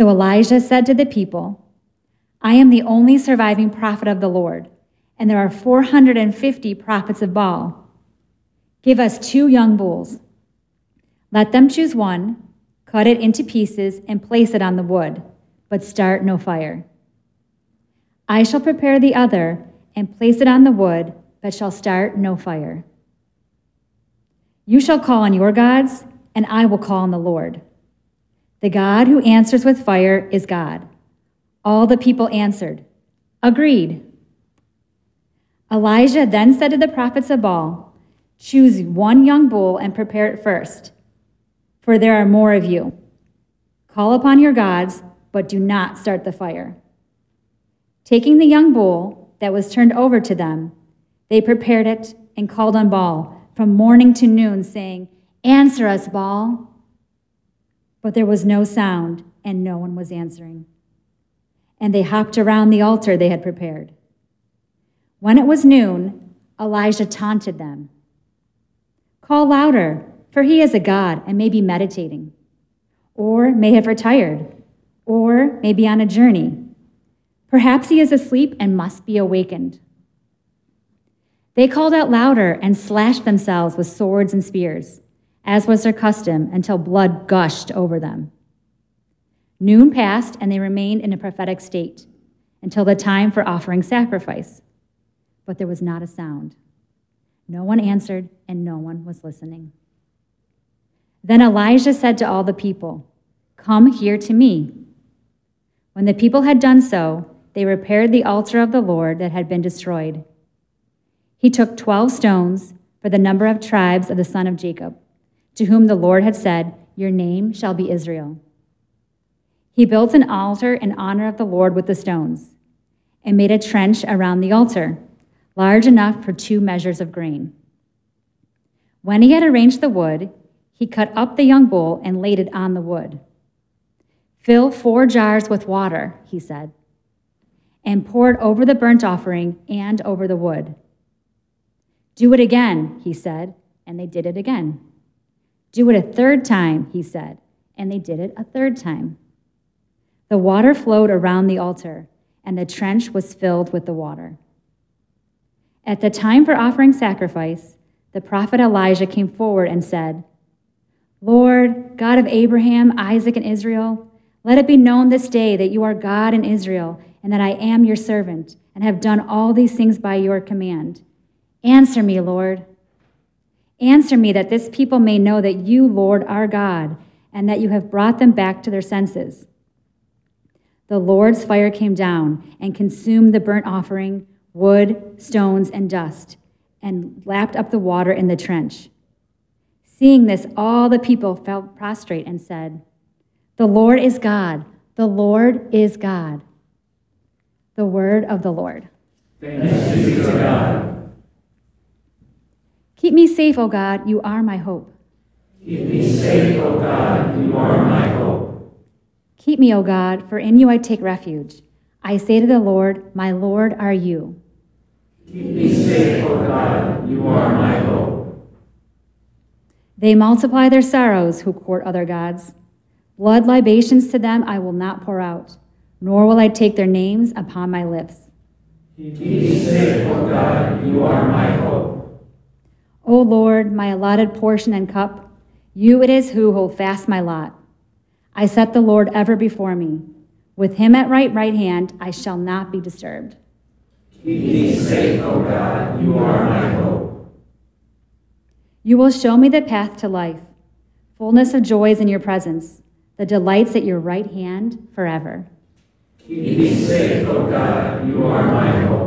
So Elijah said to the people, I am the only surviving prophet of the Lord, and there are 450 prophets of Baal. Give us 2 young bulls. Let them choose one, cut it into pieces, and place it on the wood, but start no fire. I shall prepare the other and place it on the wood, but shall start no fire. You shall call on your gods, and I will call on the Lord. The God who answers with fire is God. All the people answered, Agreed. Elijah then said to the prophets of Baal, Choose 1 young bull and prepare it first, for there are more of you. Call upon your gods, but do not start the fire. Taking the young bull that was turned over to them, they prepared it and called on Baal from morning to noon, saying, Answer us, Baal. But there was no sound, and no one was answering. And they hopped around the altar they had prepared. When it was noon, Elijah taunted them. Call louder, for he is a god and may be meditating, or may have retired, or may be on a journey. Perhaps he is asleep and must be awakened. They called out louder and slashed themselves with swords and spears, as was their custom, until blood gushed over them. Noon passed, and they remained in a prophetic state until the time for offering sacrifice. But there was not a sound. No one answered, and no one was listening. Then Elijah said to all the people, Come here to me. When the people had done so, they repaired the altar of the Lord that had been destroyed. He took 12 stones for the number of tribes of the son of Jacob, to whom the Lord had said, Your name shall be Israel. He built an altar in honor of the Lord with the stones, and made a trench around the altar, large enough for 2 measures of grain. When he had arranged the wood, he cut up the young bull and laid it on the wood. Fill 4 jars with water, he said, and pour it over the burnt offering and over the wood. Do it again, he said, and they did it again. Do it a 3rd time, he said, and they did it a 3rd time. The water flowed around the altar, and the trench was filled with the water. At the time for offering sacrifice, the prophet Elijah came forward and said, Lord, God of Abraham, Isaac, and Israel, let it be known this day that you are God in Israel, and that I am your servant, and have done all these things by your command. Answer me, Lord. Answer me, that this people may know that you, Lord, are God, and that you have brought them back to their senses. The Lord's fire came down and consumed the burnt offering, wood, stones, and dust, and lapped up the water in the trench. Seeing this, all the people fell prostrate and said, The Lord is God, the Lord is God. The word of the Lord. Thanks be to God. Keep me safe, O God, you are my hope. Keep me safe, O God, you are my hope. Keep me, O God, for in you I take refuge. I say to the Lord, my Lord are you. Keep me safe, O God, you are my hope. They multiply their sorrows who court other gods. Blood libations to them I will not pour out, nor will I take their names upon my lips. Keep me safe, O God, you are my hope. O Lord, my allotted portion and cup, you it is who hold fast my lot. I set the Lord ever before me. With him at right hand, I shall not be disturbed. Keep me safe, O God, you are my hope. You will show me the path to life, fullness of joys in your presence, the delights at your right hand forever. Keep me safe, O God, you are my hope.